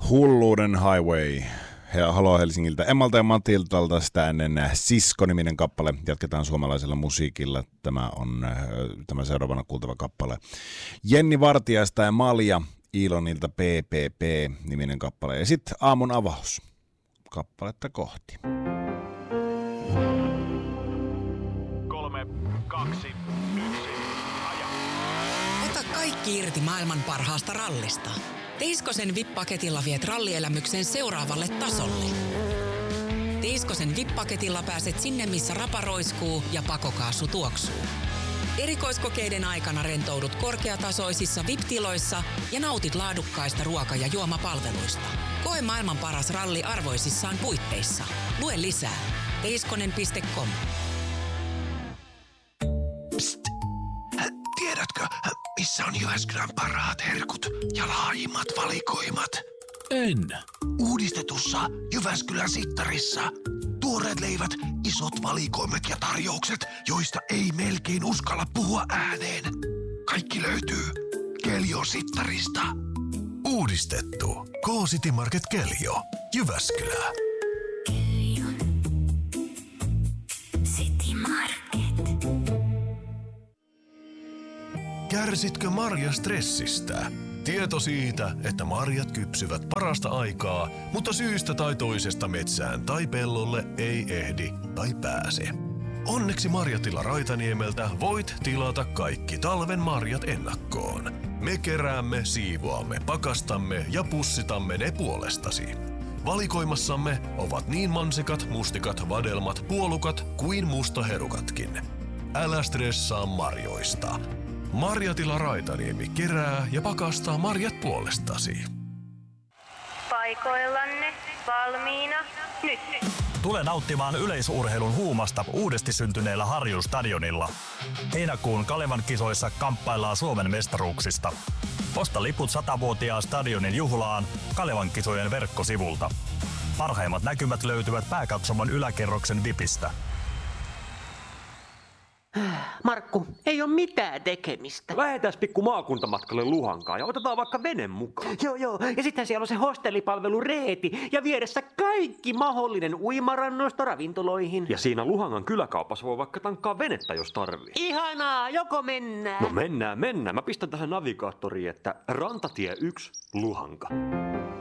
Hulluuden Highway. Halo Helsingiltä Emmalta ja Matiltalta, sitä ennen Sisko-niminen kappale. Jatketaan suomalaisella musiikilla. Tämä on tämä seuraavana kuultava kappale. Jenni Vartiaista ja Malja Ilonilta PPP-niminen kappale. Ja sitten aamun avaus kappaletta kohti. 3, 2, 1, aja. Ota kaikki irti maailman parhaasta rallista. Tiiskosen VIP-paketilla viet rallielämyksen seuraavalle tasolle. Tiiskosen VIP-paketilla pääset sinne, missä rapa roiskuu ja pakokaasu tuoksuu. Erikoiskokeiden aikana rentoudut korkeatasoisissa VIP-tiloissa ja nautit laadukkaista ruoka- ja juomapalveluista. Koe maailman paras ralli arvoisissaan puitteissa. Lue lisää. Tiiskonen.com. Psst! Tiedätkö, missä on Jyväskylän parhaat herkut ja laajimmat valikoimat? En. Uudistetussa Jyväskylän Sittarissa. Tuoreet leivät, isot valikoimet ja tarjoukset, joista ei melkein uskalla puhua ääneen. Kaikki löytyy Keljo Sittarista. Uudistettu. K-City Market Keljo. Jyväskylä. Keljo. City Market. Kärsitkö marjastressistä? Tieto siitä, että marjat kypsyvät parasta aikaa, mutta syystä tai toisesta metsään tai pellolle ei ehdi tai pääse. Onneksi Marjatila Raitaniemeltä voit tilata kaikki talven marjat ennakkoon. Me keräämme, siivoamme, pakastamme ja pussitamme ne puolestasi. Valikoimassamme ovat niin mansikat, mustikat, vadelmat, puolukat kuin mustaherukatkin. Älä stressaa marjoista. Marjatila Raitaniemi kerää ja pakastaa marjat puolestasi. Paikoillanne, valmiina, nyt! Tule nauttimaan yleisurheilun huumasta uudesti syntyneellä Harjun stadionilla. Heinäkuun Kalevan kisoissa kamppaillaan Suomen mestaruuksista. Osta liput 100-vuotiaan stadionin juhlaan Kalevan kisojen verkkosivulta. Parhaimmat näkymät löytyvät pääkatsomon yläkerroksen VIPistä. Markku, ei ole mitään tekemistä. Lähetääs pikku maakuntamatkalle Luhankaan ja otetaan vaikka vene mukaan. Joo. Ja sitten siellä on se hostellipalvelu Reeti ja vieressä kaikki mahdollinen uimarannoista ravintoloihin. Ja siinä Luhangan kyläkaupassa voi vaikka tankkaa venettä, jos tarvii. Ihanaa, joko mennään? No mennään. Mä pistän tähän navigaattoriin, että Rantatie 1 Luhanka.